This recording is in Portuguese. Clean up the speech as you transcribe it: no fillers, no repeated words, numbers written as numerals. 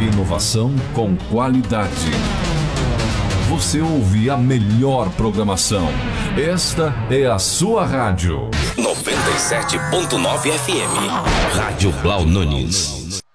inovação com qualidade. Você ouve a melhor programação. Esta é a sua rádio. 97.9 FM. Rádio Blau Nunes.